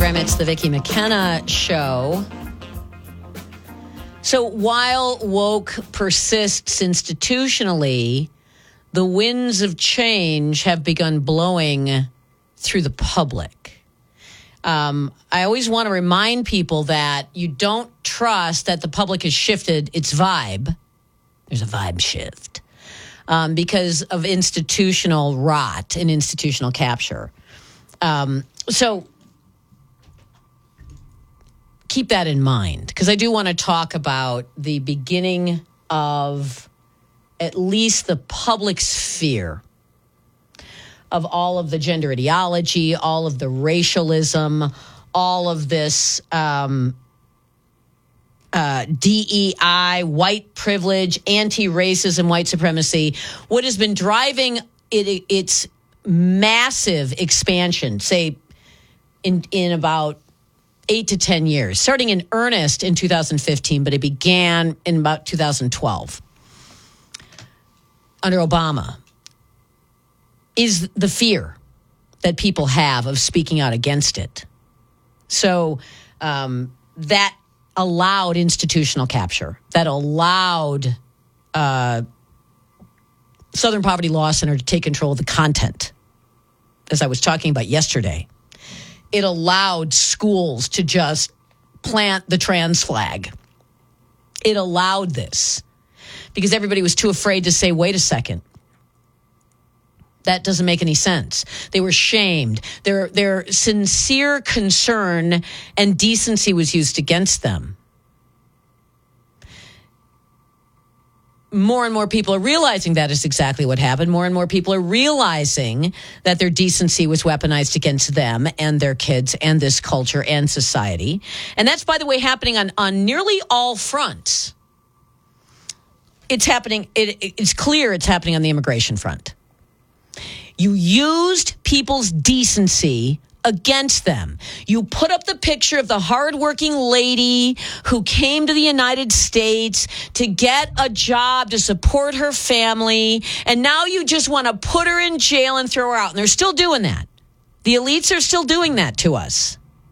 program. It's the Vicki McKenna Show. So while woke persists institutionally, the winds of change have begun blowing through the public. I always want to remind people that you don't trust that the public has shifted its vibe. There's a vibe shift because of institutional rot and institutional capture. So keep that in mind, because I do want to talk about the beginning of at least the public's fear of all of the gender ideology, all of the racialism, all of this DEI, white privilege, anti-racism, white supremacy. What has been driving its massive expansion, say in about 8 to 10 years, starting in earnest in 2015, but it began in about 2012 under Obama, is the fear that people have of speaking out against it. So that allowed institutional capture, that allowed Southern Poverty Law Center to take control of the content, as I was talking about yesterday. It allowed schools to just plant the trans flag. It allowed this because everybody was too afraid to say, wait a second. That doesn't make any sense. They were shamed. Their sincere concern and decency was used against them. More and more people are realizing that is exactly what happened. More and more people are realizing that their decency was weaponized against them and their kids and this culture and society. And that's, by the way, happening on nearly all fronts. It's happening. It's clear it's happening on the immigration front. You used people's decency against them. You put up the picture of the hardworking lady who came to the United States to get a job to support her family, and now you just want to put her in jail and throw her out. And they're still doing that. The elites are still doing that to us.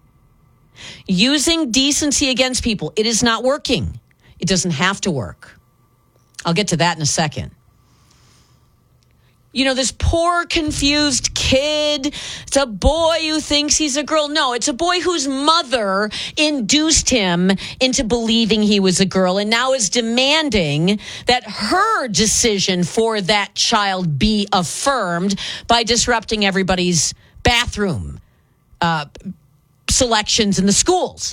Using decency against people. It is not working. It doesn't have to work. I'll get to that in a second. You know, this poor, confused kid, it's a boy who thinks he's a girl. No, it's a boy whose mother induced him into believing he was a girl and now is demanding that her decision for that child be affirmed by disrupting everybody's bathroom selections in the schools.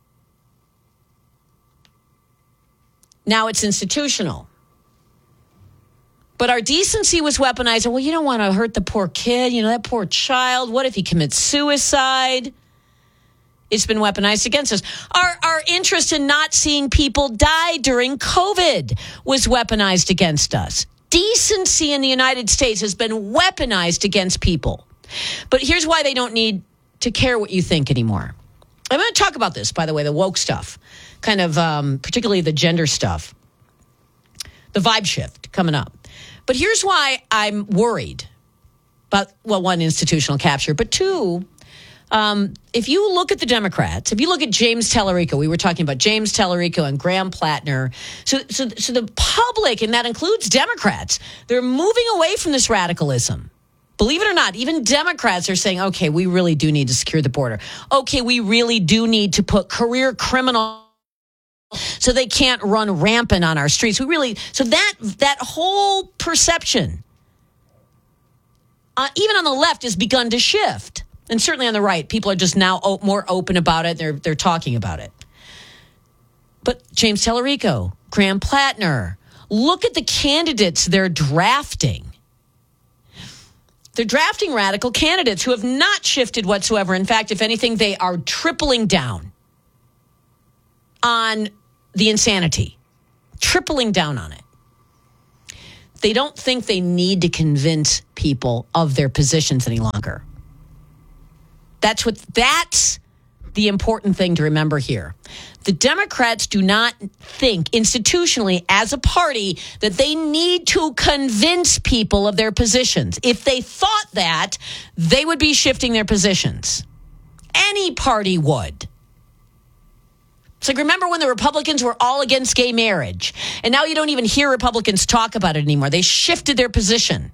Now it's institutional. But our decency was weaponized. Well, you don't want to hurt the poor kid. You know, that poor child. What if he commits suicide? It's been weaponized against us. Our interest in not seeing people die during COVID was weaponized against us. Decency in the United States has been weaponized against people. But here's why they don't need to care what you think anymore. I'm going to talk about this, by the way, the woke stuff, kind of particularly the gender stuff, the vibe shift coming up. But here's why I'm worried about, well, one, institutional capture, but two, if you look at the Democrats, if you look at James Tallarico, we were talking about James Tallarico and Graham Plattner. So the public, and that includes Democrats, they're moving away from this radicalism. Believe it or not, even Democrats are saying, okay, we really do need to secure the border. Okay, we really do need to put career criminals so they can't run rampant on our streets. So that whole perception, even on the left, has begun to shift. And certainly on the right, people are just now more open about it. They're talking about it. But James Tallarico, Graham Plattner, look at the candidates they're drafting. They're drafting radical candidates who have not shifted whatsoever. In fact, if anything, they are tripling down on the insanity, tripling down on it. They don't think they need to convince people of their positions any longer. That's the important thing to remember here. The Democrats do not think institutionally as a party that they need to convince people of their positions. If they thought that, they would be shifting their positions. Any party would. It's like, remember when the Republicans were all against gay marriage? And now you don't even hear Republicans talk about it anymore. They shifted their position.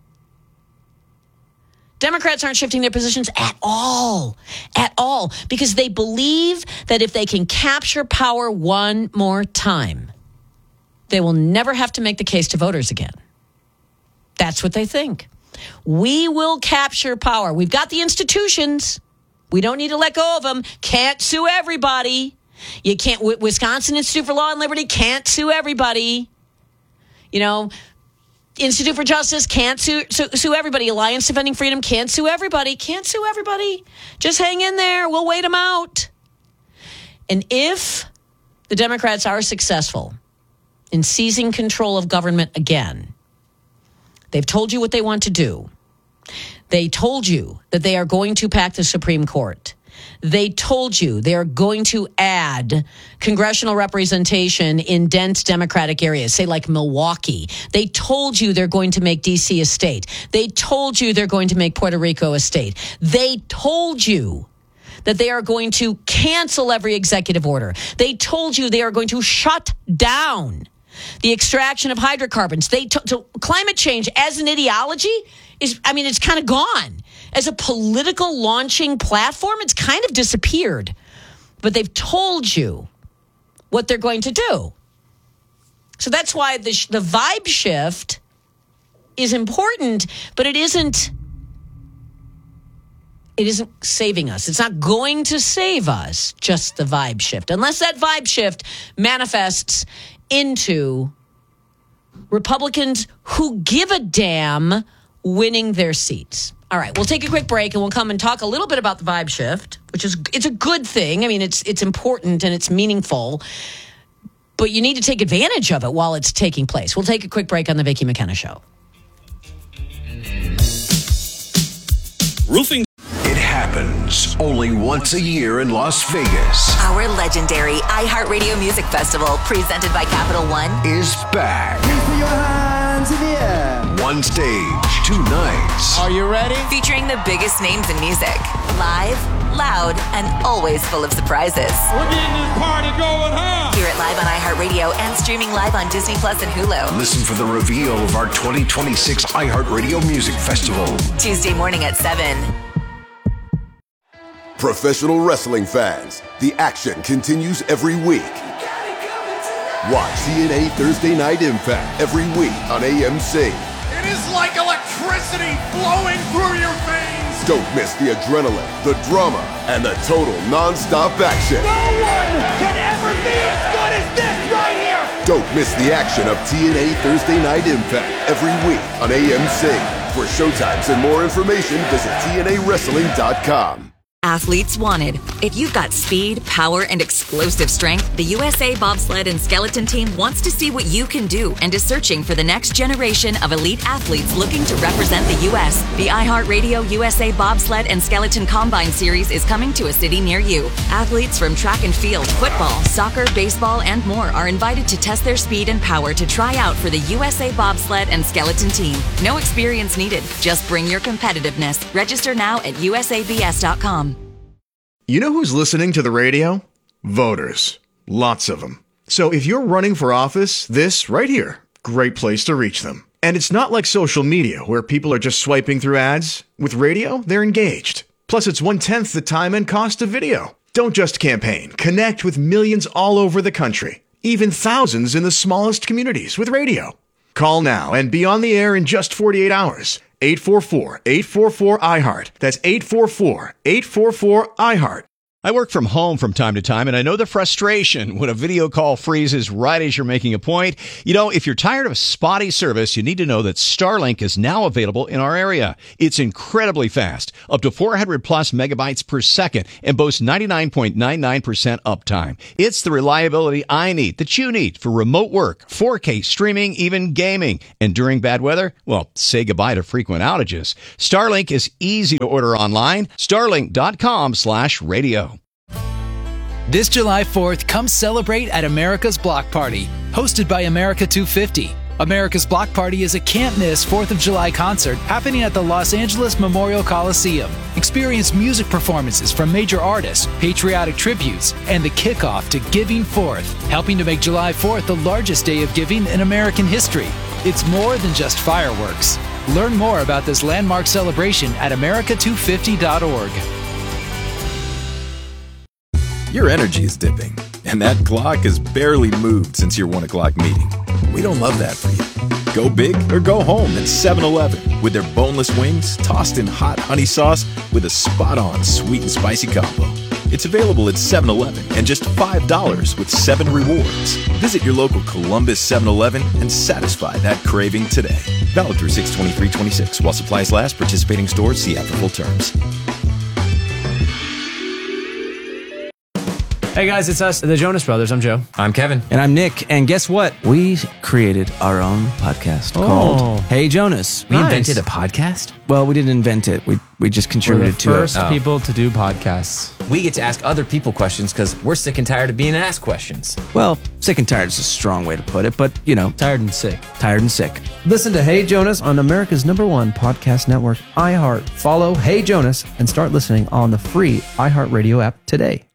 Democrats aren't shifting their positions at all, because they believe that if they can capture power one more time, they will never have to make the case to voters again. That's what they think. We will capture power. We've got the institutions. We don't need to let go of them. Can't sue everybody. You can't. Wisconsin Institute for Law and Liberty can't sue everybody. Institute for Justice can't sue everybody. Alliance Defending Freedom can't sue everybody. Can't sue everybody. Just hang in there. We'll wait them out. And if the Democrats are successful in seizing control of government again, they've told you what they want to do. They told you that they are going to pack the Supreme Court. They told you they are going to add congressional representation in dense Democratic areas, say like Milwaukee. They told you they're going to make D.C. a state. They told you they're going to make Puerto Rico a state. They told you that they are going to cancel every executive order. They told you they are going to shut down the extraction of hydrocarbons. So climate change as an ideology it's kind of gone. As a political launching platform, it's kind of disappeared. But they've told you what they're going to do. So that's why the vibe shift is important, but it isn't saving us. It's not going to save us, just the vibe shift. Unless that vibe shift manifests into Republicans who give a damn winning their seats. All right, we'll take a quick break and we'll come and talk a little bit about the vibe shift, it's a good thing. I mean, it's important and it's meaningful, but you need to take advantage of it while it's taking place. We'll take a quick break on the Vicki McKenna Show. Roofing. It happens only once a year in Las Vegas. Our legendary iHeartRadio Music Festival, presented by Capital One, is back. Put your hands in the air. One stage, 2 nights. Are you ready? featuring the biggest names in music. Live, loud, and always full of surprises. We're getting this party going, huh? Hear it live on iHeartRadio and streaming live on Disney Plus and Hulu. Listen for the reveal of our 2026 iHeartRadio Music Festival. Tuesday morning at 7. Professional wrestling fans, the action continues every week. Watch TNA Thursday Night Impact every week on AMC. It is like electricity flowing through your veins. Don't miss the adrenaline, the drama, and the total non-stop action. No one can ever be as good as this right here. Don't miss the action of TNA Thursday Night Impact every week on AMC. For showtimes and more information, visit TNAWrestling.com. Athletes wanted. If you've got speed, power, and explosive strength, the USA Bobsled and Skeleton Team wants to see what you can do and is searching for the next generation of elite athletes looking to represent the U.S. The iHeartRadio USA Bobsled and Skeleton Combine Series is coming to a city near you. Athletes from track and field, football, soccer, baseball, and more are invited to test their speed and power to try out for the USA Bobsled and Skeleton Team. No experience needed. Just bring your competitiveness. Register now at usabs.com. You know who's listening to the radio? Voters. Lots of them. So if you're running for office, this right here, great place to reach them. And it's not like social media where people are just swiping through ads. With radio, they're engaged. Plus, it's 1/10 the time and cost of video. Don't just campaign. Connect with millions all over the country, even thousands in the smallest communities with radio. Call now and be on the air in just 48 hours. 844-844-iHeart. That's 844-844-iHeart. I work from home from time to time, and I know the frustration when a video call freezes right as you're making a point. You know, if you're tired of spotty service, you need to know that Starlink is now available in our area. It's incredibly fast, up to 400 plus megabytes per second, and boasts 99.99% uptime. It's the reliability I need, that you need, for remote work, 4K streaming, even gaming. And during bad weather, well, say goodbye to frequent outages. Starlink is easy to order online. Starlink.com/radio. This July 4th, come celebrate at America's Block Party, hosted by America 250. America's Block Party is a can't-miss 4th of July concert happening at the Los Angeles Memorial Coliseum. Experience music performances from major artists, patriotic tributes, and the kickoff to Giving Forth, helping to make July 4th the largest day of giving in American history. It's more than just fireworks. Learn more about this landmark celebration at america250.org. Your energy is dipping, and that clock has barely moved since your 1 o'clock meeting. We don't love that for you. Go big or go home at 7-Eleven with their boneless wings tossed in hot honey sauce with a spot-on sweet and spicy combo. It's available at 7-Eleven and just $5 with 7 rewards. Visit your local Columbus 7-Eleven and satisfy that craving today. Valid through 6/23/26 while supplies last. Participating stores see after full terms. Hey guys, it's us, the Jonas Brothers. I'm Joe. I'm Kevin. And I'm Nick. And guess what? We created our own podcast called Hey Jonas. We invented a podcast? Well, we didn't invent it. We just contributed to it. We're the first people to do podcasts. We get to ask other people questions because we're sick and tired of being asked questions. Well, sick and tired is a strong way to put it, but, you know. Tired and sick. Tired and sick. Listen to Hey Jonas on America's #1 podcast network, iHeart. Follow Hey Jonas and start listening on the free iHeartRadio app today.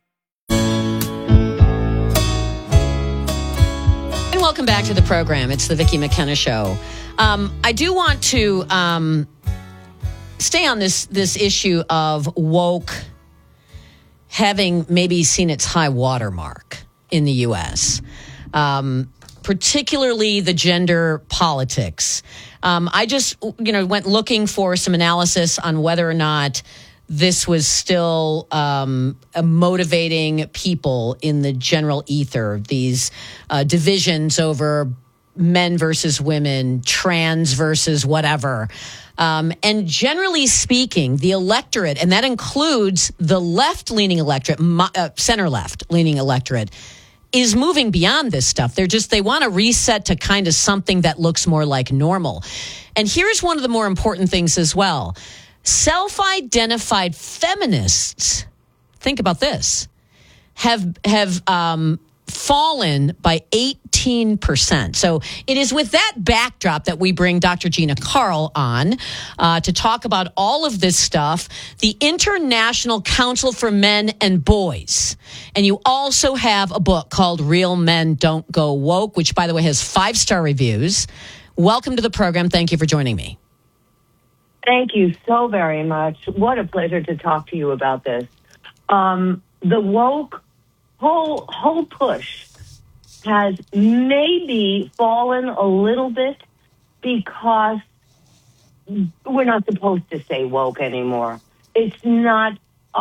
Welcome back to the program. It's the Vicki McKenna Show. I do want to stay on this issue of woke having maybe seen its high water mark in the U.S., particularly the gender politics. I just went looking for some analysis on whether or not this was still motivating people in the general ether, these divisions over men versus women, trans versus whatever. And generally speaking, the electorate, and that includes the left-leaning electorate, center-left-leaning electorate, is moving beyond this stuff. They want to reset to kind of something that looks more like normal. And here's one of the more important things as well. Self-identified feminists, think about this, have fallen by 18%. So it is with that backdrop that we bring Dr. Gina Carl on to talk about all of this stuff, the International Council for Men and Boys. And you also have a book called Real Men Don't Go Woke, which, by the way, has 5-star reviews. Welcome to the program. Thank you for joining me. Thank you so very much. What a pleasure to talk to you about this. The woke whole push has maybe fallen a little bit because we're not supposed to say woke anymore. It's not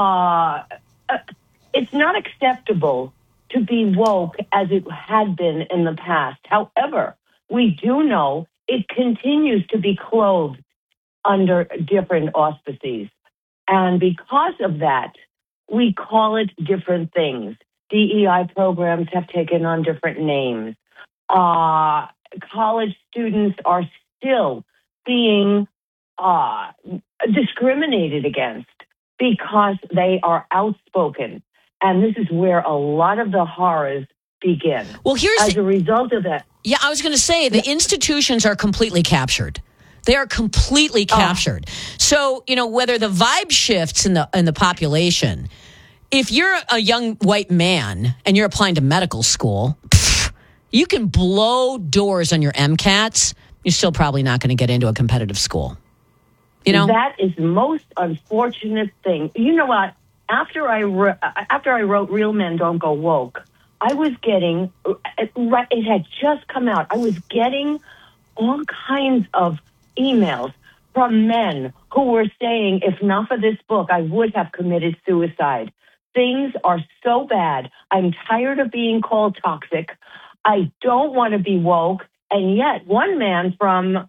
acceptable to be woke as it had been in the past. However, we do know it continues to be clothed under different auspices. And because of that, we call it different things. DEI programs have taken on different names. College students are still being discriminated against because they are outspoken. And this is where a lot of the horrors begin. Well, as a result of that. Yeah, I was going to say the institutions are completely captured. They are completely captured. So, whether the vibe shifts in the population, if you're a young white man and you're applying to medical school, you can blow doors on your MCATs. You're still probably not going to get into a competitive school. That is the most unfortunate thing. You know what? After I wrote Real Men Don't Go Woke, I was getting, it had just come out, I was getting all kinds of emails from men who were saying, if not for this book, I would have committed suicide. Things are so bad. I'm tired of being called toxic. I don't want to be woke. And yet one man from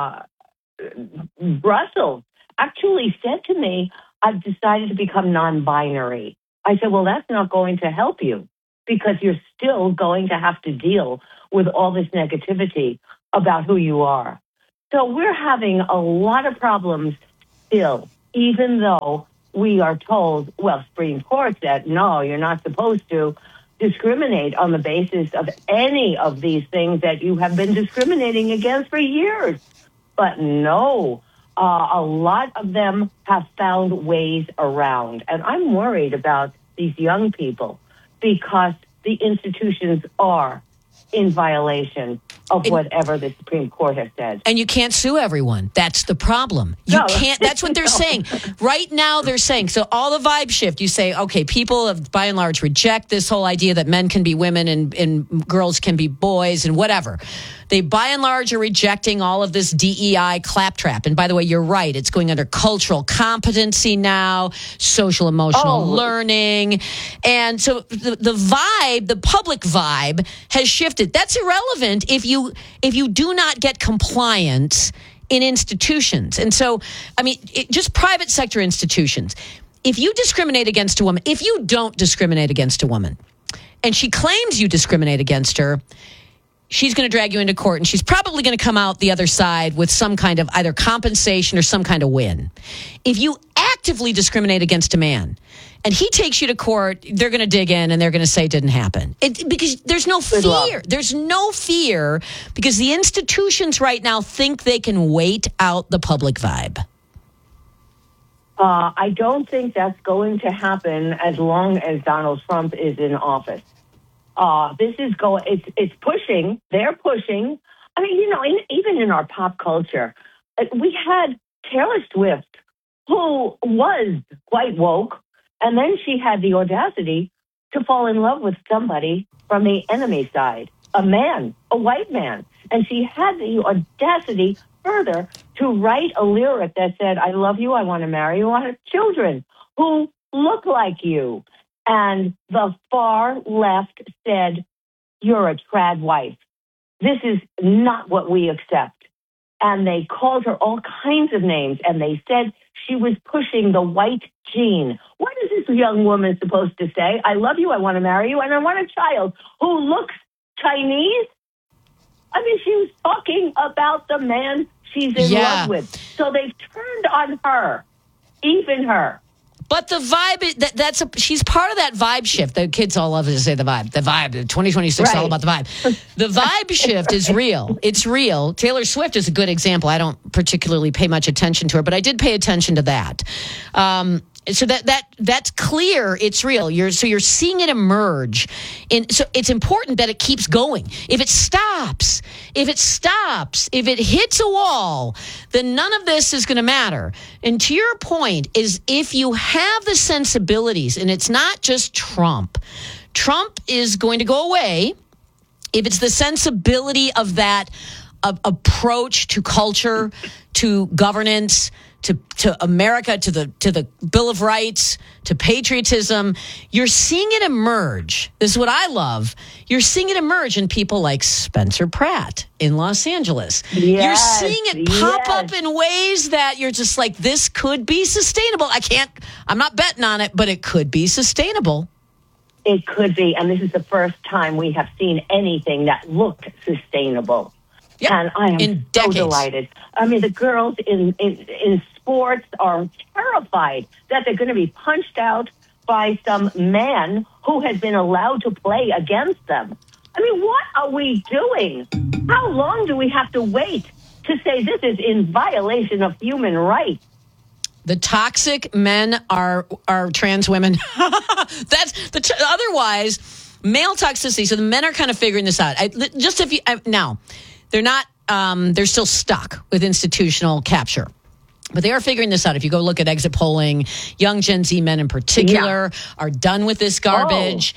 Brussels actually said to me, I've decided to become non-binary. I said, well, that's not going to help you because you're still going to have to deal with all this negativity about who you are. So we're having a lot of problems still, even though we are told, well, Supreme Court said, no, you're not supposed to. discriminate on the basis of any of these things that you have been discriminating against for years. But no, a lot of them have found ways around. And I'm worried about these young people because the institutions are in violation of whatever the Supreme Court has said. And you can't sue everyone. That's the problem. You can't. That's what they're saying. Right now they're saying, so all the vibe shift, you say, okay, people have, by and large, reject this whole idea that men can be women and girls can be boys and whatever. They, by and large, are rejecting all of this DEI claptrap. And by the way, you're right. It's going under cultural competency now, social emotional learning. And so the vibe, the public vibe has shifted. That's irrelevant if you do not get compliance in institutions. And so, I mean, just private sector institutions. If you discriminate against a woman, if you don't discriminate against a woman, and she claims you discriminate against her, she's going to drag you into court, and she's probably going to come out the other side with some kind of either compensation or some kind of win. If you actively discriminate against a man and he takes you to court, they're going to dig in and they're going to say it didn't happen. Because there's no fear. There's no fear because the institutions right now think they can wait out the public vibe. I don't think that's going to happen as long as Donald Trump is in office. This is it's pushing. They're pushing. I mean, you know, even in our pop culture, we had Taylor Swift, who was quite woke, and then she had the audacity to fall in love with somebody from the enemy side, a man, a white man. And she had the audacity further to write a lyric that said, I love you, I want to marry you, I want to have children who look like you. And the far left said, you're a trad wife. This is not what we accept. And they called her all kinds of names, and they said she was pushing the white gene. What is this young woman supposed to say? I love you, I want to marry you, and I want a child who looks Chinese? I mean, she was talking about the man she's in love with. So they've turned on her, even her. But the vibe, she's part of that vibe shift. The kids all love to say the vibe. The vibe, the 2026 is all about the vibe. The vibe shift is real. It's real. Taylor Swift is a good example. I don't particularly pay much attention to her, but I did pay attention to that. So that's clear. It's real. You're seeing it emerge. So it's important that it keeps going. If it stops, if it hits a wall, then none of this is going to matter. And to your point is if you have the sensibilities, and it's not just Trump. Trump is going to go away. If it's the sensibility of that approach to culture, to governance, to America, to the Bill of Rights, to patriotism, you're seeing it emerge. This is what I love. You're seeing it emerge in people like Spencer Pratt in Los Angeles. Yes, you're seeing it pop up in ways that you're just like, this could be sustainable. I'm not betting on it, but it could be sustainable. It could be. And this is the first time we have seen anything that looked sustainable. Yep. And I am so delighted. I mean, the girls in sports are terrified that they're going to be punched out by some man who has been allowed to play against them. I mean, what are we doing? How long do we have to wait to say this is in violation of human rights? The toxic men are trans women. That's otherwise male toxicity. So the men are kind of figuring this out. Now. They're not, they're still stuck with institutional capture. But they are figuring this out. If you go look at exit polling, young Gen Z men in particular are done with this garbage.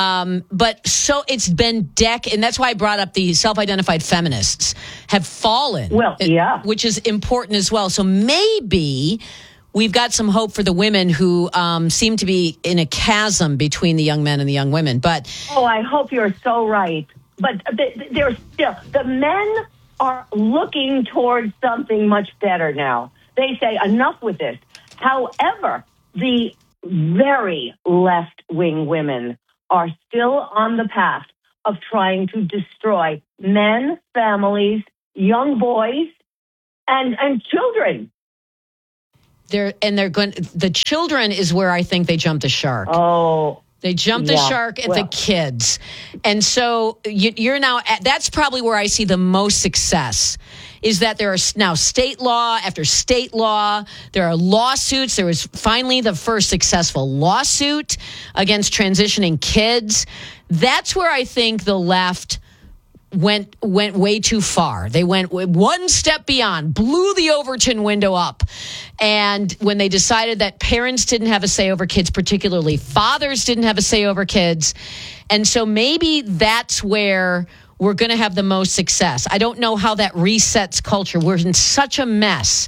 But so it's been and that's why I brought up the self-identified feminists have fallen. Which is important as well. So maybe we've got some hope for the women who seem to be in a chasm between the young men and the young women. But I hope you're so right. But they're still, the men are looking towards something much better now. They say, enough with this. However, the very left-wing women are still on the path of trying to destroy men, families, young boys, and children. The children is where I think they jumped the shark. They jumped the shark at the kids. And so you're now, that's probably where I see the most success, is that there are now state law after state law. There are lawsuits. There was finally the first successful lawsuit against transitioning kids. That's where I think the left went way too far. They went one step beyond, blew the Overton window up. And when they decided that parents didn't have a say over kids, particularly fathers didn't have a say over kids. And so maybe that's where we're going to have the most success. I don't know how that resets culture. We're in such a mess.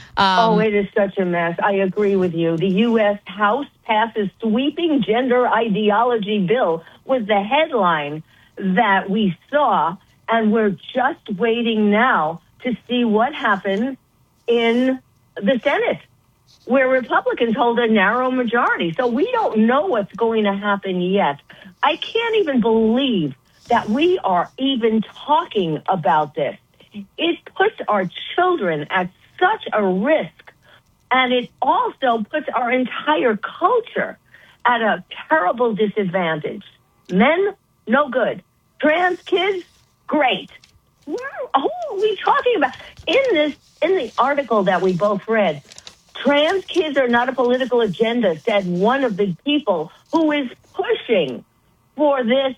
It is such a mess. I agree with you. The U.S. House passes sweeping gender ideology bill was the headline that we saw, and we're just waiting now to see what happens in the Senate, where Republicans hold a narrow majority. So we don't know what's going to happen yet. I can't even believe that we are even talking about this. It puts our children at such a risk, and it also puts our entire culture at a terrible disadvantage. Men, no good. Trans kids, great. Who are we talking about? In the article that we both read, trans kids are not a political agenda, said one of the people who is pushing for this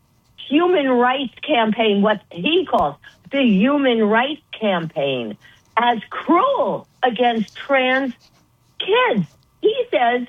human rights campaign, what he calls the human rights campaign, as cruel against trans kids. He says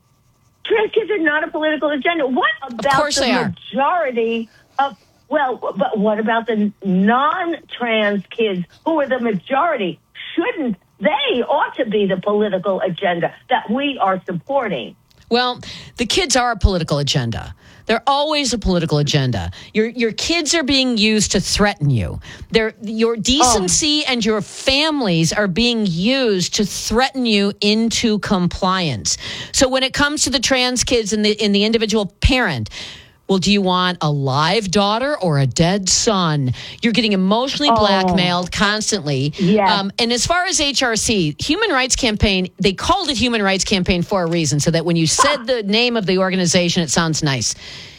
trans kids are not a political agenda. What about the majority of, but what about the non-trans kids who are the majority? Shouldn't they ought to be the political agenda that we are supporting? Well, the kids are a political agenda. They're always a political agenda. Your kids are being used to threaten you. Your decency and your families are being used to threaten you into compliance. So when it comes to the trans kids and the individual parent, well, do you want a live daughter or a dead son? You're getting emotionally blackmailed constantly. Yes. And as far as HRC, Human Rights Campaign, they called it Human Rights Campaign for a reason, so that when you said the name of the organization, it sounds nice.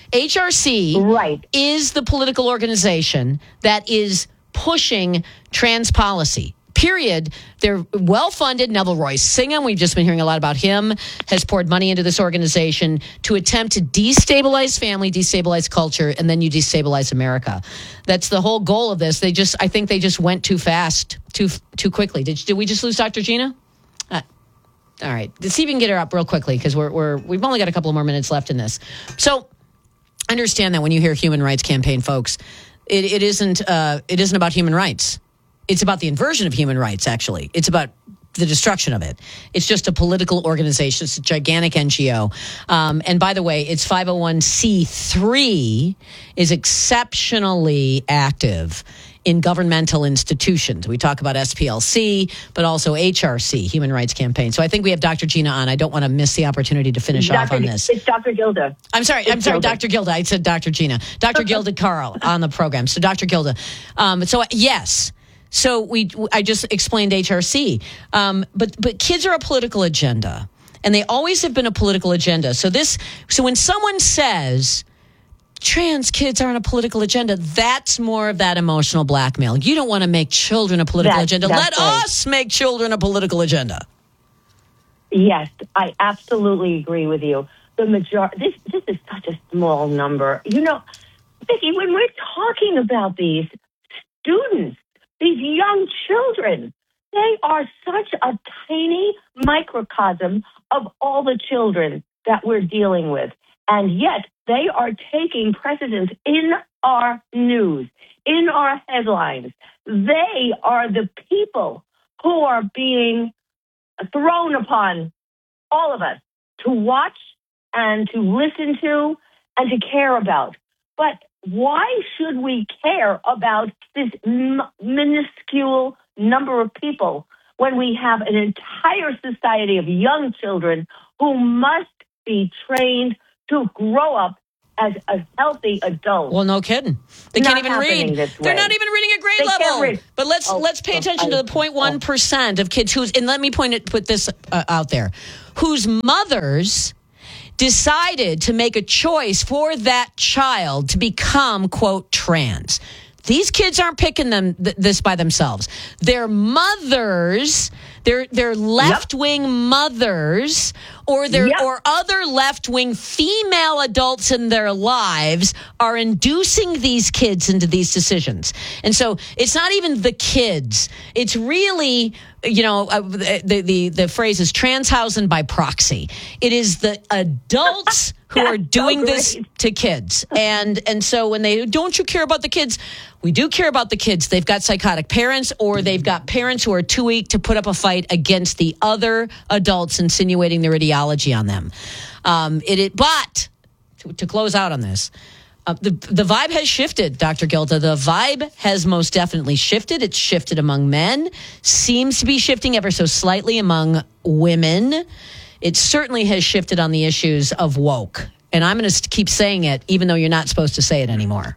HRC is the political organization that is pushing trans policy. Period. They're well-funded. Neville Roy Singham, we've just been hearing a lot about him, has poured money into this organization to attempt to destabilize family, destabilize culture, and then you destabilize America. That's the whole goal of this. I think they just went too fast, too quickly. Did we just lose Dr. Gina? All right. Let's see if we can get her up real quickly, because we've only got a couple more minutes left in this. So understand that when you hear Human Rights Campaign, folks, it isn't about human rights. It's about the inversion of human rights, actually. It's about the destruction of it. It's just a political organization. It's a gigantic NGO. And by the way, its 501c3 is exceptionally active in governmental institutions. We talk about SPLC, but also HRC, Human Rights Campaign. So I think we have Dr. Gina on. I don't want to miss the opportunity to finish off on this. It's Dr. Gilda. I'm sorry, Dr. Gilda. I said Dr. Gina. Dr. Gilda Carl on the program. So Dr. Gilda. Yes. So I just explained HRC, but kids are a political agenda, and they always have been a political agenda. So when someone says trans kids aren't a political agenda, that's more of that emotional blackmail. You don't want to make children a political agenda. Let us make children a political agenda. Yes, I absolutely agree with you. The majority. This is such a small number. You know, Vicki, when we're talking about these students, these young children, they are such a tiny microcosm of all the children that we're dealing with. And yet they are taking precedence in our news, in our headlines. They are the people who are being thrown upon all of us to watch and to listen to and to care about. But why should we care about this minuscule number of people when we have an entire society of young children who must be trained to grow up as a healthy adult? Well, no kidding. They can't even read. They're not even reading at grade level. But let's pay attention to the 0.1% of kids and let me put this out there, whose mothers decided to make a choice for that child to become, quote, trans. These kids aren't picking this by themselves. Their mothers, their left-wing mothers, or or other left-wing female adults in their lives are inducing these kids into these decisions. And so it's not even the kids. It's really, the phrase is Transhausen by proxy. It is the adults who are doing this to kids. And so when don't you care about the kids? We do care about the kids. They've got psychotic parents, or they've got parents who are too weak to put up a fight against the other adults insinuating their ideology on them. But to close out on this, the vibe has shifted, Dr. Gilda. The vibe has most definitely shifted. It's shifted among men, seems to be shifting ever so slightly among women. It certainly has shifted on the issues of woke. And I'm going to keep saying it, even though you're not supposed to say it anymore.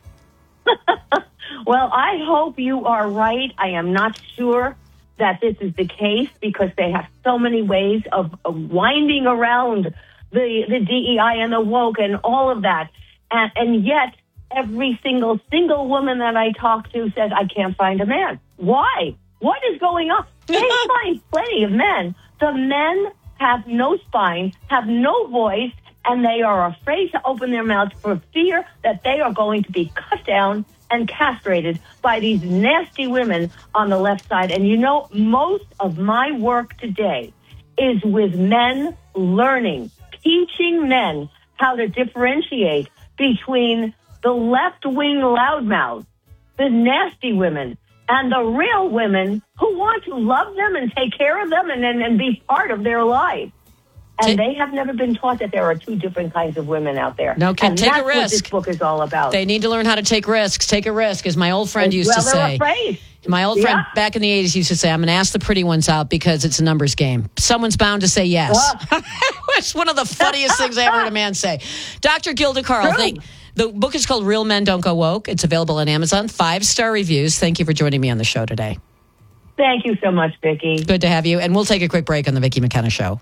Well, I hope you are right. I am not sure that this is the case because they have so many ways of winding around the DEI and the woke and all of that. And yet, every single woman that I talk to says, I can't find a man. Why? What is going on? They find plenty of men. The men have no spine, have no voice, and they are afraid to open their mouths for fear that they are going to be cut down and castrated by these nasty women on the left side. And most of my work today is with men learning, teaching men how to differentiate between the left-wing loudmouths, the nasty women, and the real women who want to love them and take care of them and be part of their lives. And they have never been taught that there are two different kinds of women out there. No, and take that's a risk. What this book is all about. They need to learn how to take risks. Take a risk, as my old friend used to say. They're afraid. My old friend back in the 80s used to say, I'm going to ask the pretty ones out because it's a numbers game. Someone's bound to say yes. It's one of the funniest things I ever heard a man say. Dr. Gilda Carl, the book is called Real Men Don't Go Woke. It's available on Amazon. 5-star reviews. Thank you for joining me on the show today. Thank you so much, Vicki. Good to have you. And we'll take a quick break on the Vicki McKenna Show.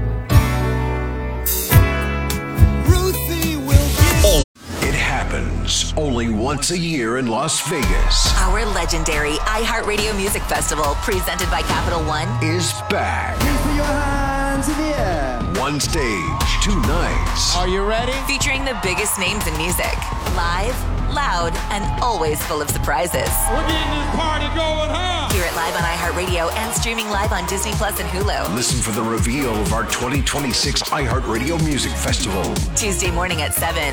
It happens only once a year in Las Vegas. Our legendary iHeartRadio Music Festival, presented by Capital One, is back. Please put your hands in the air. One stage, 2 nights. Are you ready? featuring the biggest names in music. Live, loud, and always full of surprises. We're getting this party going, huh? Hear it live on iHeartRadio and streaming live on Disney Plus and Hulu. Listen for the reveal of our 2026 iHeartRadio Music Festival. Tuesday morning at 7.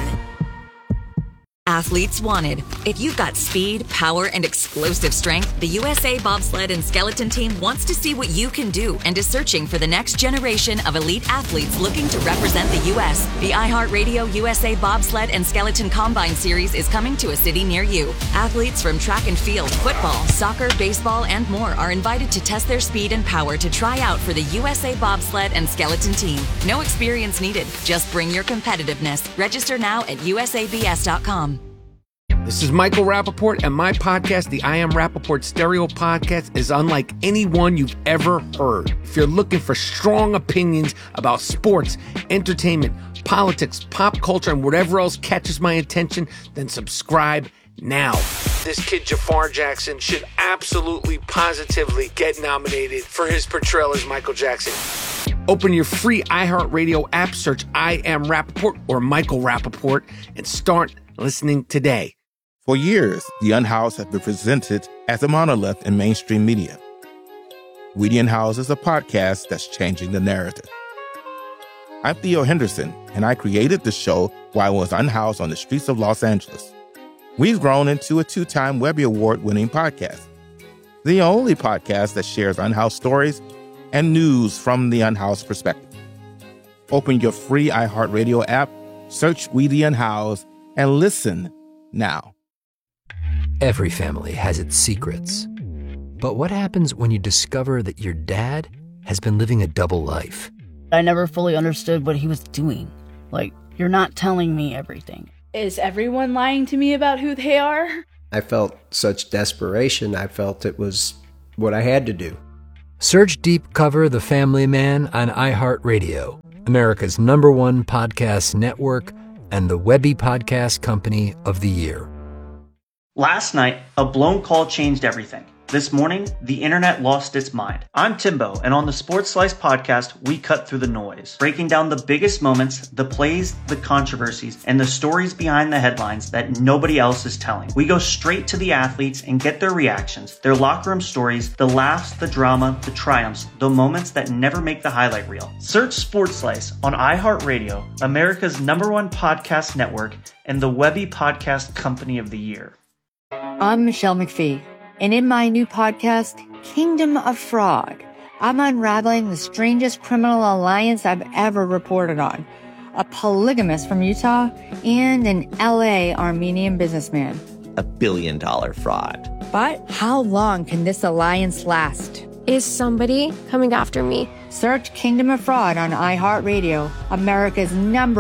Athletes wanted. If you've got speed, power, and explosive strength, the USA Bobsled and Skeleton Team wants to see what you can do and is searching for the next generation of elite athletes looking to represent the U.S. The iHeartRadio USA Bobsled and Skeleton Combine Series is coming to a city near you. Athletes from track and field, football, soccer, baseball, and more are invited to test their speed and power to try out for the USA Bobsled and Skeleton Team. No experience needed. Just bring your competitiveness. Register now at usabs.com. This is Michael Rappaport, and my podcast, the I Am Rappaport Stereo Podcast, is unlike any one you've ever heard. If you're looking for strong opinions about sports, entertainment, politics, pop culture, and whatever else catches my attention, then subscribe now. This kid, Jafar Jackson, should absolutely, positively get nominated for his portrayal as Michael Jackson. Open your free iHeartRadio app, search I Am Rappaport or Michael Rappaport, and start listening today. For years, The Unhoused has been presented as a monolith in mainstream media. We the Unhoused is a podcast that's changing the narrative. I'm Theo Henderson, and I created the show while I was unhoused on the streets of Los Angeles. We've grown into a 2-time Webby Award-winning podcast, the only podcast that shares unhoused stories and news from the unhoused perspective. Open your free iHeartRadio app, search We the Unhoused, and listen now. Every family has its secrets. But what happens when you discover that your dad has been living a double life? I never fully understood what he was doing. Like, you're not telling me everything. Is everyone lying to me about who they are? I felt such desperation. I felt it was what I had to do. Search Deep Cover The Family Man on iHeartRadio, America's #1 podcast network, and the Webby Podcast Company of the Year. Last night, a blown call changed everything. This morning, the internet lost its mind. I'm Timbo, and on the Sports Slice podcast, we cut through the noise, breaking down the biggest moments, the plays, the controversies, and the stories behind the headlines that nobody else is telling. We go straight to the athletes and get their reactions, their locker room stories, the laughs, the drama, the triumphs, the moments that never make the highlight reel. Search Sports Slice on iHeartRadio, America's #1 podcast network, and the Webby Podcast Company of the Year. I'm Michelle McPhee. And in my new podcast, Kingdom of Fraud, I'm unraveling the strangest criminal alliance I've ever reported on. A polygamist from Utah and an LA Armenian businessman. $1 billion fraud. But how long can this alliance last? Is somebody coming after me? Search Kingdom of Fraud on iHeartRadio, America's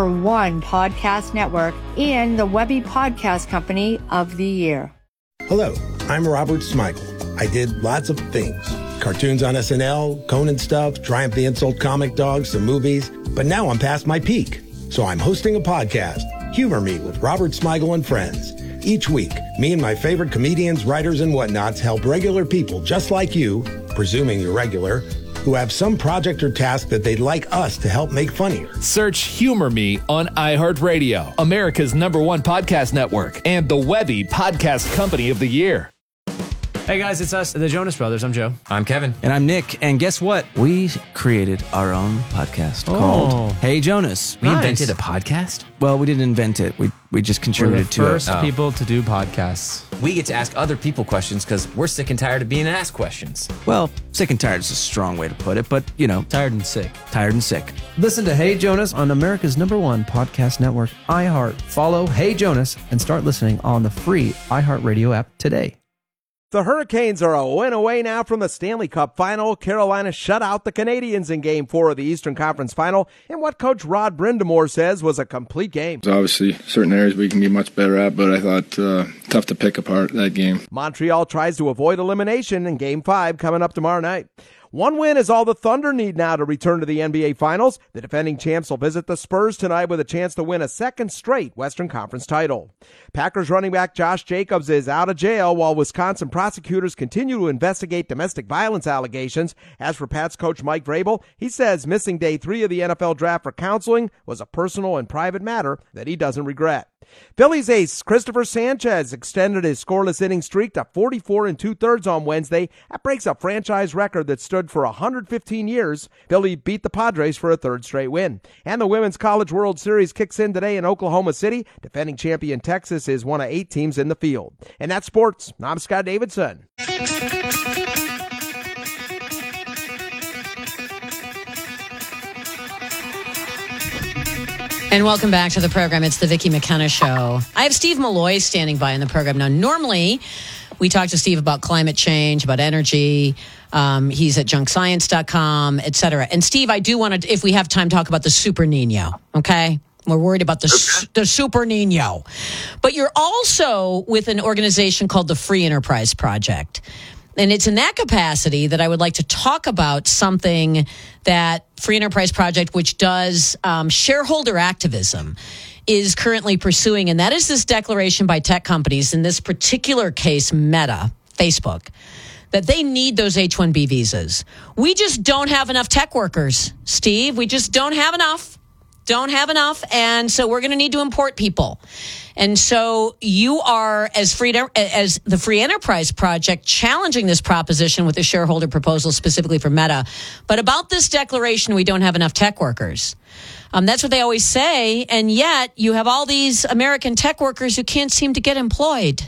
#1 podcast network, and the Webby Podcast Company of the Year. Hello, I'm Robert Smigel. I did lots of things. Cartoons on SNL, Conan stuff, Triumph the Insult Comic Dogs, some movies. But now I'm past my peak. So I'm hosting a podcast, Humor Me with Robert Smigel and Friends. Each week, me and my favorite comedians, writers, and whatnots help regular people just like you, presuming you're regular, who have some project or task that they'd like us to help make funnier. Search Humor Me on iHeartRadio, America's #1 podcast network, and the Webby Podcast Company of the Year. Hey guys, it's us, the Jonas Brothers. I'm Joe. I'm Kevin. And I'm Nick. And guess what? We created our own podcast called Hey Jonas. We invented a podcast? Well, we didn't invent it. We just contributed to it. We're the first people to do podcasts. We get to ask other people questions because we're sick and tired of being asked questions. Well, sick and tired is a strong way to put it, but, you know. Tired and sick. Tired and sick. Listen to Hey Jonas on America's #1 podcast network, iHeart. Follow Hey Jonas and start listening on the free iHeartRadio app today. The Hurricanes are a win away now from the Stanley Cup Final. Carolina shut out the Canadiens in Game 4 of the Eastern Conference Final in what Coach Rod Brindamore says was a complete game. There's obviously certain areas we can be much better at, but I thought tough to pick apart that game. Montreal tries to avoid elimination in Game 5 coming up tomorrow night. One win is all the Thunder need now to return to the NBA Finals. The defending champs will visit the Spurs tonight with a chance to win a second straight Western Conference title. Packers running back Josh Jacobs is out of jail while Wisconsin prosecutors continue to investigate domestic violence allegations. As for Pats coach Mike Vrabel, he says missing day 3 of the NFL draft for counseling was a personal and private matter that he doesn't regret. Phillies ace Christopher Sanchez extended his scoreless inning streak to 44 2/3 on Wednesday. That breaks a franchise record that stood for 115 years. Philly beat the Padres for a third straight win. And the Women's College World Series kicks in today in Oklahoma City. Defending champion Texas is one of 8 teams in the field. And that's sports. I'm Scott Davidson. And welcome back to the program. It's the Vicki McKenna Show. I have Steve Malloy standing by in the program. Now, normally, we talk to Steve about climate change, about energy. He's at junkscience.com, et cetera. And Steve, I do want to, if we have time, talk about the Super Nino, okay? We're worried about the Super Nino. But you're also with an organization called the Free Enterprise Project. And it's in that capacity that I would like to talk about something that Free Enterprise Project, which does shareholder activism, is currently pursuing. And that is this declaration by tech companies, in this particular case, Meta, Facebook, that they need those H-1B visas. We just don't have enough tech workers, Steve. We just don't have enough. And so we're going to need to import people. And so you are, as the Free Enterprise Project, challenging this proposition with a shareholder proposal specifically for Meta. But about this declaration, we don't have enough tech workers. That's what they always say. And yet you have all these American tech workers who can't seem to get employed.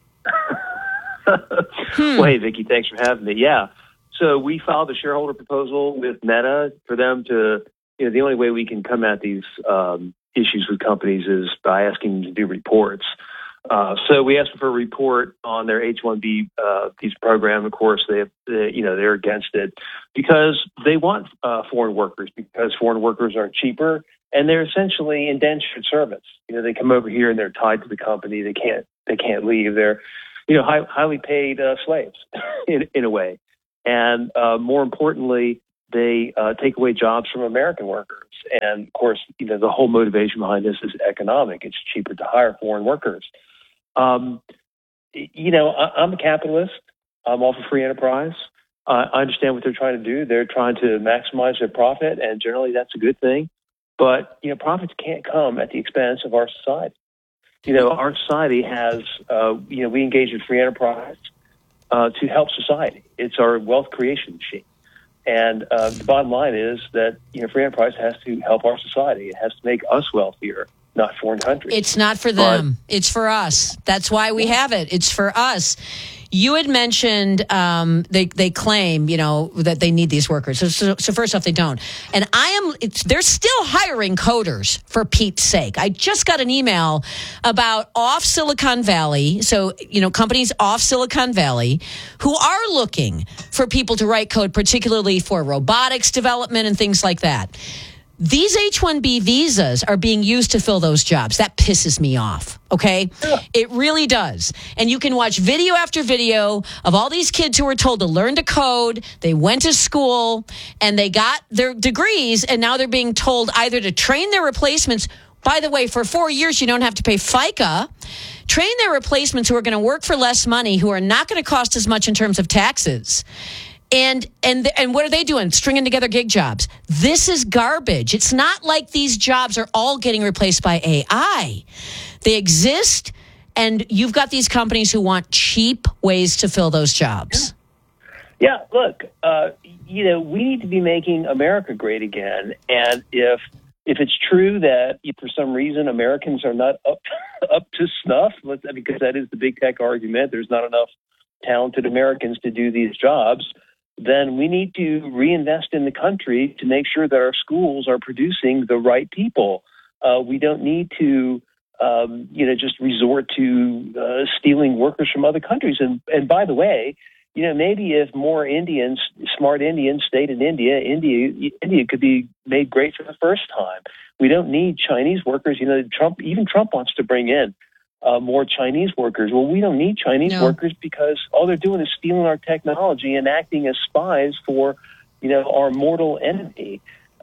Well, hey, Vicki, thanks for having me. Yeah. So we filed a shareholder proposal with Meta for them to, the only way we can come at these issues with companies is by asking them to do reports. So we asked for a report on their H-1B visa program. Of course, they're against it because they want foreign workers, because foreign workers are cheaper and they're essentially indentured servants. They come over here and they're tied to the company. They can't leave. They're highly paid slaves in a way. And more importantly, they take away jobs from American workers. And of course, the whole motivation behind this is economic. It's cheaper to hire foreign workers. I'm a capitalist. I'm all for free enterprise. I understand what they're trying to do. They're trying to maximize their profit, and generally that's a good thing. But, profits can't come at the expense of our society. Our society has, we engage in free enterprise to help society. It's our wealth creation machine. And the bottom line is that, free enterprise has to help our society. It has to make us wealthier, not foreign countries. It's not for them. It's for us. That's why we have it. It's for us. You had mentioned they claim, that they need these workers. So first off, they don't. And they're still hiring coders, for Pete's sake. I just got an email about off Silicon Valley. So, companies off Silicon Valley who are looking for people to write code, particularly for robotics development and things like that. These H-1B visas are being used to fill those jobs. That pisses me off, okay? Yeah. It really does. And you can watch video after video of all these kids who were told to learn to code. They went to school, and they got their degrees, and now they're being told either to train their replacements. By the way, for 4 years, you don't have to pay FICA. Train their replacements who are going to work for less money, who are not going to cost as much in terms of taxes. And what are they doing? Stringing together gig jobs. This is garbage. It's not like these jobs are all getting replaced by AI. They exist, and you've got these companies who want cheap ways to fill those jobs. Yeah, look, we need to be making America great again. And if it's true that for some reason Americans are not up to snuff, because that is the big tech argument, there's not enough talented Americans to do these jobs, then we need to reinvest in the country to make sure that our schools are producing the right people. We don't need to, just resort to stealing workers from other countries. And by the way, maybe if more smart Indians stayed in India could be made great for the first time. We don't need Chinese workers. Trump wants to bring in more Chinese workers. Well, we don't need Chinese workers because all they're doing is stealing our technology and acting as spies for, our mortal enemy.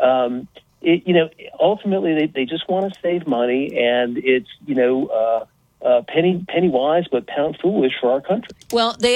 Ultimately, they just want to save money, and it's, penny wise but pound foolish for our country. Well, they've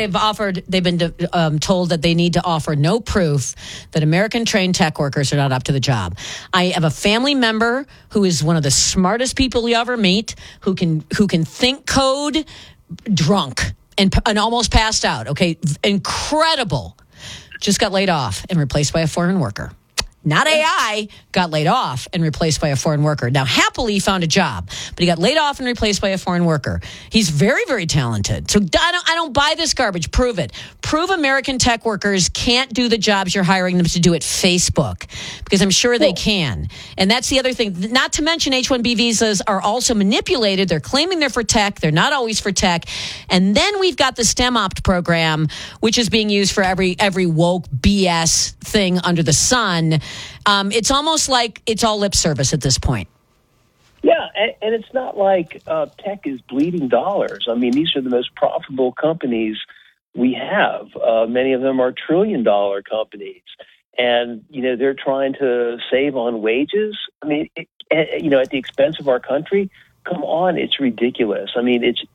been told that they need to offer no proof that American trained tech workers are not up to the job. I have a family member who is one of the smartest people you ever meet, who can think code drunk and almost passed out. Okay, incredible. Just got laid off and replaced by a foreign worker. Not AI, got laid off and replaced by a foreign worker. Now, happily, he found a job, but he got laid off and replaced by a foreign worker. He's very, very talented. So I don't buy this garbage. Prove it. Prove American tech workers can't do the jobs you're hiring them to do at Facebook, because I'm sure they can. And that's the other thing. Not to mention H-1B visas are also manipulated. They're claiming they're for tech. They're not always for tech. And then we've got the STEM Opt program, which is being used for every woke BS thing under the sun. It's almost like it's all lip service at this point. Yeah, and it's not like tech is bleeding dollars. I mean, these are the most profitable companies we have. Many of them are trillion-dollar companies. And, they're trying to save on wages. I mean, at the expense of our country. Come on, it's ridiculous. I mean, it's,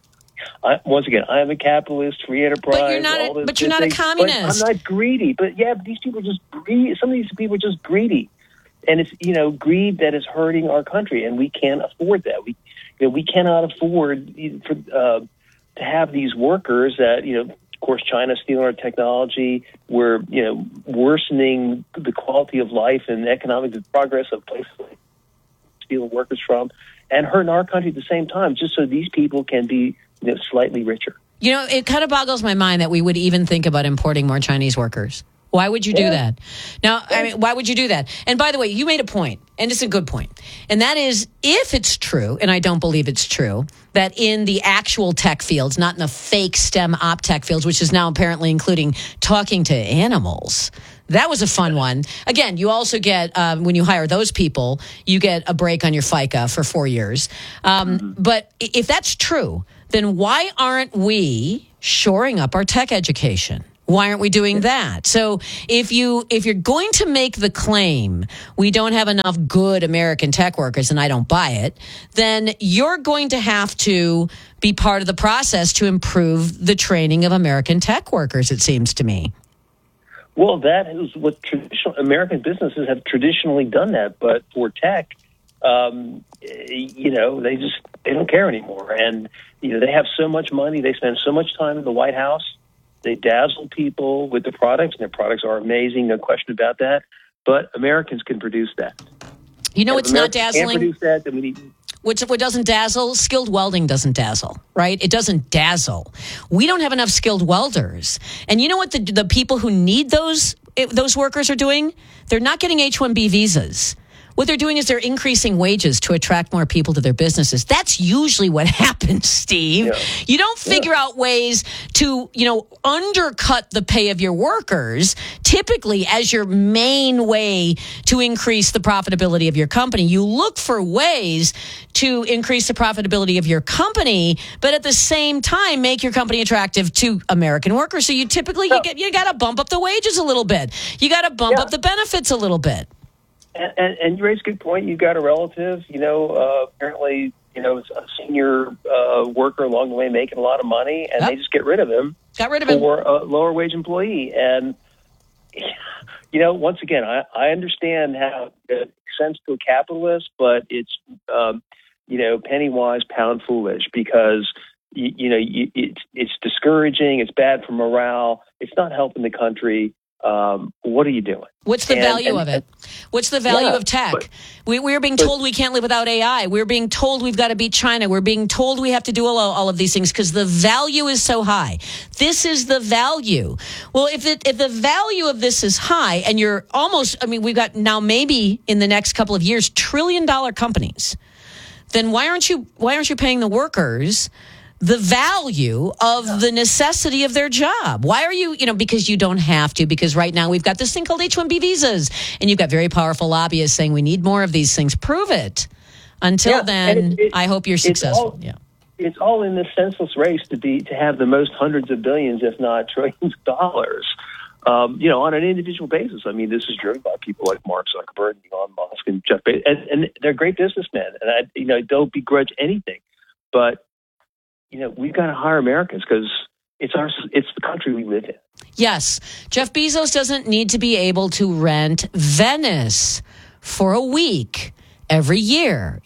once again, I am a capitalist, free enterprise. But you're not a communist. I'm not greedy. But these people are just greedy. Some of these people are just greedy, and it's greed that is hurting our country, and we can't afford that. We cannot afford to have these workers that of course China's stealing our technology. We're worsening the quality of life and economic progress of places like stealing workers from, and hurting our country at the same time, just so these people can be slightly richer. It kind of boggles my mind that we would even think about importing more Chinese workers. Why would you do that? Now, why would you do that? And by the way, you made a point, and it's a good point. And that is, if it's true, and I don't believe it's true, that in the actual tech fields, not in the fake STEM Opt tech fields, which is now apparently including talking to animals. That was a fun one. Again, you also get, when you hire those people, you get a break on your FICA for 4 years. But if that's true, then why aren't we shoring up our tech education? Why aren't we doing that? So if you're going to make the claim we don't have enough good American tech workers, and I don't buy it, then you're going to have to be part of the process to improve the training of American tech workers, it seems to me. Well, that is what traditional American businesses have traditionally done that, but for tech, they don't care anymore. And, they have so much money. They spend so much time in the White House. They dazzle people with the products, and their products are amazing, no question about that. But Americans can produce that. It's not dazzling. Can't produce that, then we need. What doesn't dazzle? Skilled welding doesn't dazzle, right? It doesn't dazzle. We don't have enough skilled welders. And you know what the people who need those workers are doing? They're not getting H-1B visas. What they're doing is they're increasing wages to attract more people to their businesses. That's usually what happens, Steve. Yeah. You don't figure out ways to, undercut the pay of your workers, typically as your main way to increase the profitability of your company. You look for ways to increase the profitability of your company, but at the same time, make your company attractive to American workers. So you typically, you got to bump up the wages a little bit. You got to bump up the benefits a little bit. And you raise a good point. You've got a relative, apparently, a senior worker along the way making a lot of money, and they just get rid of him. Got rid of him for a lower wage employee. And, once again, I understand how it makes sense to a capitalist, but it's, penny wise, pound foolish, because, it's discouraging. It's bad for morale. It's not helping the country. What are you doing? What's the value of it? What's the value of tech? We're being told we can't live without AI. We're being told we've got to beat China. We're being told we have to do all of these things because the value is so high. This is the value. Well, if the value of this is high and you're we've got now maybe in the next couple of years, $1 trillion companies, then why aren't you paying the workers the value of the necessity of their job? Why are you, because you don't have to, because right now we've got this thing called H-1B visas, and you've got very powerful lobbyists saying we need more of these things. Prove it. Until then, I hope you're successful. It's all in this senseless race to have the most hundreds of billions, if not trillions of dollars, on an individual basis. I mean, this is driven by people like Mark Zuckerberg, Elon Musk, and Jeff Bezos, and they're great businessmen, and I don't begrudge anything, but we've got to hire Americans because it's the country we live in. Yes. Jeff Bezos doesn't need to be able to rent Venice for a week every year.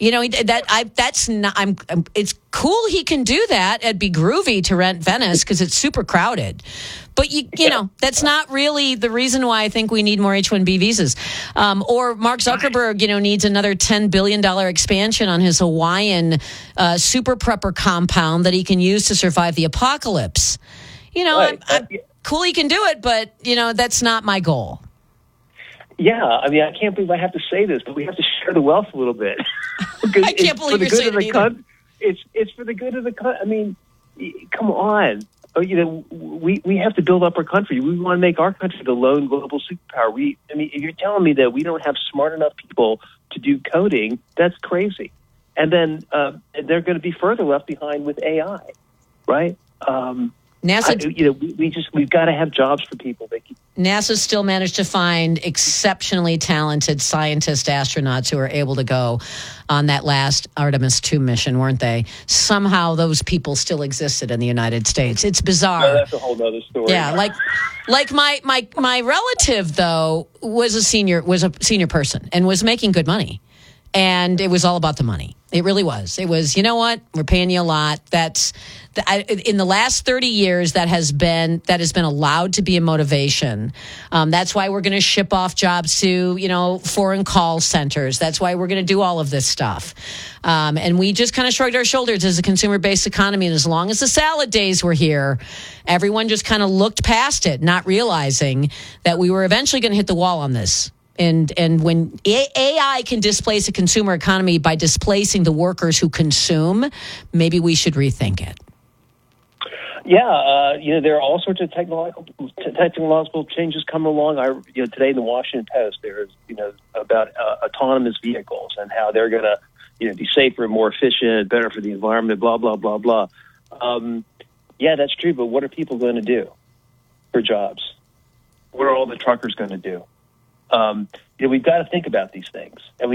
It's cool he can do that. It'd be groovy to rent Venice because it's super crowded. But that's not really the reason why I think we need more H-1B visas. Or Mark Zuckerberg, needs another $10 billion expansion on his Hawaiian super prepper compound that he can use to survive the apocalypse. I'm cool he can do it, but that's not my goal. Yeah, I can't believe I have to say this, but we have to share the wealth a little bit. I can't believe you're saying it either. It's for the good of the country. Come on. We have to build up our country. We want to make our country the lone global superpower. If you're telling me that we don't have smart enough people to do coding, that's crazy. And then they're going to be further left behind with AI, right? NASA, we've got to have jobs for people. NASA still managed to find exceptionally talented scientist astronauts who were able to go on that last Artemis 2 mission, weren't they? Somehow those people still existed in the United States. It's bizarre. No, that's a whole other story. Yeah, like my relative though was a senior person and was making good money. And it was all about the money. It really was. It was, you know what? We're paying you a lot. In the last 30 years, that has been allowed to be a motivation. That's why we're going to ship off jobs to, foreign call centers. That's why we're going to do all of this stuff. And we just kind of shrugged our shoulders as a consumer-based economy. And as long as the salad days were here, everyone just kind of looked past it, not realizing that we were eventually going to hit the wall on this. And when AI can displace a consumer economy by displacing the workers who consume, maybe we should rethink it. Yeah, there are all sorts of technological changes coming along. Today in the Washington Post, there's about autonomous vehicles and how they're going to be safer, more efficient, better for the environment, blah blah blah blah. Yeah, that's true. But what are people going to do? for jobs? What are all the truckers going to do? We've got to think about these things, and